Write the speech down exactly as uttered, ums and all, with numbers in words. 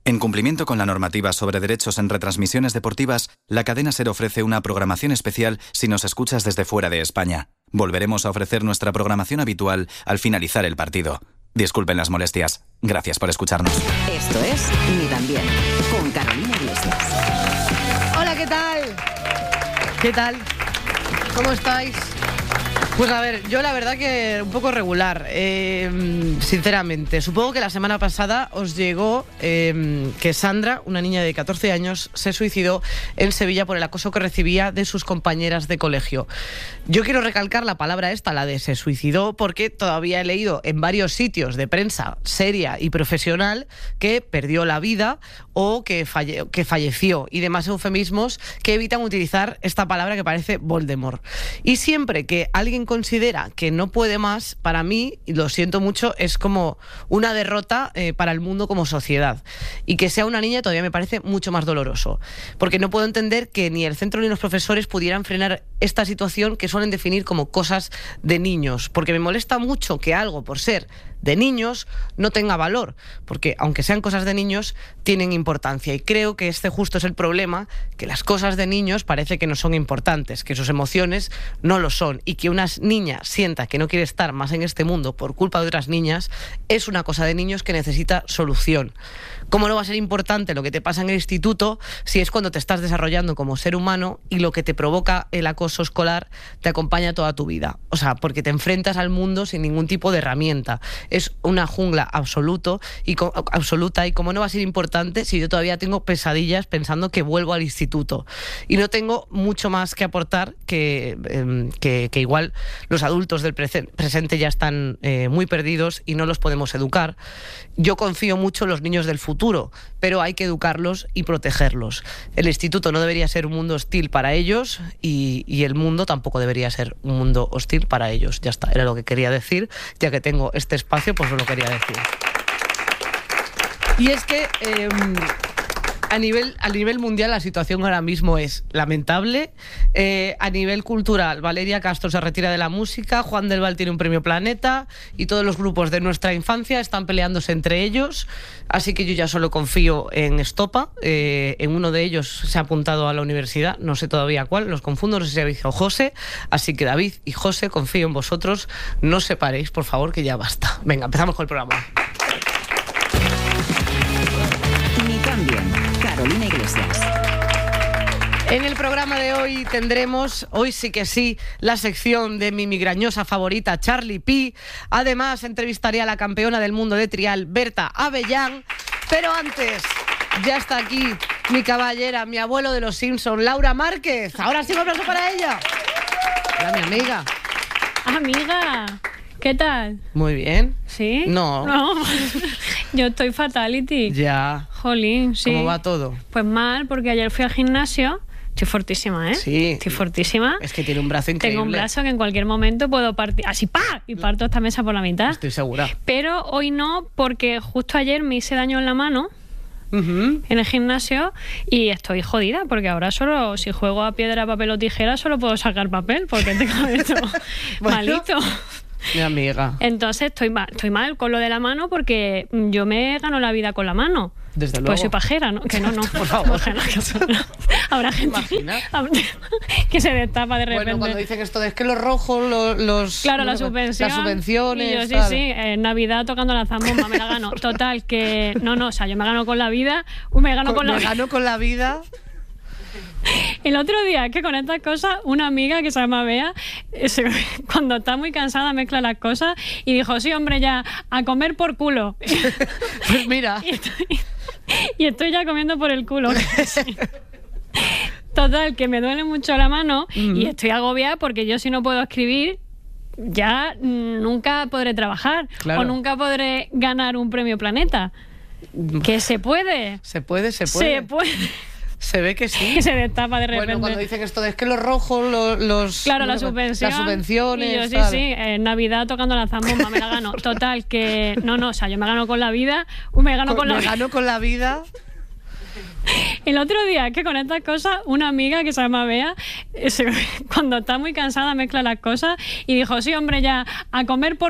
En cumplimiento con la normativa sobre derechos en retransmisiones deportivas, la cadena SER ofrece una programación especial si nos escuchas desde fuera de España. Volveremos a ofrecer nuestra programación habitual al finalizar el partido. Disculpen las molestias. Gracias por escucharnos. Esto es Ni tan bien, con Carolina Iglesias. Hola, ¿qué tal? ¿Qué tal? ¿Cómo estáis? Pues a ver, yo la verdad que un poco regular, eh, sinceramente. Supongo que la semana pasada os llegó eh, que Sandra, una niña de catorce años, se suicidó en Sevilla por el acoso que recibía de sus compañeras de colegio. Yo quiero recalcar la palabra esta, la de se suicidó, porque todavía he leído en varios sitios de prensa seria y profesional que perdió la vida o que, falle- que falleció, y demás eufemismos que evitan utilizar esta palabra que parece Voldemort. Y siempre que alguien considera que no puede más, para mí, y lo siento mucho, es como una derrota eh, para el mundo como sociedad. Y que sea una niña todavía me parece mucho más doloroso, porque no puedo entender que ni el centro ni los profesores pudieran frenar esta situación que suelen definir como cosas de niños, porque me molesta mucho que algo, por ser de niños, no tenga valor, porque aunque sean cosas de niños, tienen importancia, y creo que este justo es el problema, que las cosas de niños parece que no son importantes, que sus emociones no lo son, y que una niña sienta que no quiere estar más en este mundo por culpa de otras niñas es una cosa de niños que necesita solución. ¿Cómo no va a ser importante lo que te pasa en el instituto si es cuando te estás desarrollando como ser humano y lo que te provoca el acoso escolar te acompaña toda tu vida? O sea, porque te enfrentas al mundo sin ningún tipo de herramienta. Es una jungla absoluto y co- absoluta, y cómo no va a ser importante si yo todavía tengo pesadillas pensando que vuelvo al instituto. Y no tengo mucho más que aportar, que, eh, que, que igual los adultos del prese- presente ya están eh, muy perdidos y no los podemos educar. Yo confío mucho en los niños del futuro, pero hay que educarlos y protegerlos. El instituto no debería ser un mundo hostil para ellos, y, y el mundo tampoco debería ser un mundo hostil para ellos. Ya está, era lo que quería decir. Ya que tengo este espacio, pues lo quería decir. Y es que eh, a nivel, a nivel mundial la situación ahora mismo es lamentable. Eh, a nivel cultural, Valeria Castro se retira de la música, Juan del Val tiene un premio Planeta, y todos los grupos de nuestra infancia están peleándose entre ellos. Así que yo ya solo confío en Estopa. Eh, en uno de ellos se ha apuntado a la universidad, no sé todavía cuál, los confundo, no sé si David o José. Así que David y José, confío en vosotros. No os separéis, por favor, que ya basta. Venga, empezamos con el programa. Ni tan bien, Carolina Iglesias. En el programa de hoy tendremos, hoy sí que sí, la sección de mi migrañosa favorita, Charlie P. Además, entrevistaré a la campeona del mundo de trial, Berta Avellán. Pero antes, ya está aquí mi caballera, mi abuelo de los Simpson, Laura Márquez. Ahora sí, un aplauso para ella. Hola, mi amiga. Amiga, ¿qué tal? Muy bien. ¿Sí? No. No. Yo estoy fatality. Ya. Jolín, sí. ¿Cómo va todo? Pues mal, porque ayer fui al gimnasio. Estoy fortísima, ¿eh? Sí. Estoy fortísima. Es que tiene un brazo increíble. Tengo un brazo que en cualquier momento puedo partir. Así, ¡pa! Y parto esta mesa por la mitad. Estoy segura. Pero hoy no, porque justo ayer me hice daño en la mano. Uh-huh. En el gimnasio, y estoy jodida porque ahora solo, si juego a piedra, papel o tijera, solo puedo sacar papel porque tengo esto Bueno, malito. Mi amiga. Entonces estoy mal, estoy mal con lo de la mano, porque yo me gano la vida con la mano. Desde luego. Pues soy pajera, ¿no? Que no, no. Por favor. Pajera, que no. Habrá gente ¿Imaginas? que se destapa de repente. Bueno, cuando dicen esto de es que los rojos, los... los Claro, no la sé, subvención. Las subvenciones. Y yo, sí, tal. sí, en Navidad tocando la zambomba me la gano. Total, que... No, no, o sea, yo me gano con la vida, me gano con, me la gano con la vida. El otro día, que con estas cosas, una amiga que se llama Bea, se- cuando está muy cansada mezcla las cosas y dijo, sí, hombre, ya, a comer por culo. Pues mira. Y estoy, y estoy ya comiendo por el culo. Sí. Total, que me duele mucho la mano Uh-huh. y estoy agobiada porque yo, si no puedo escribir, ya mm, nunca podré trabajar. Claro. O nunca podré ganar un premio Planeta. Que se puede. Se puede, se puede. Se puede. Se ve que sí. Que se destapa de repente. Bueno, cuando dicen esto de es que los rojos, los... los Claro, no la sé, subvención. Las subvenciones, Y yo, sí, tal. sí, en Navidad tocando la zambomba me la gano. Total, que... No, no, o sea, yo me gano con la vida, me gano con, me la... gano con la vida. El otro día, que con estas cosas, una amiga que se llama Bea, se- cuando está muy cansada mezcla las cosas y dijo, sí, hombre, ya, a comer por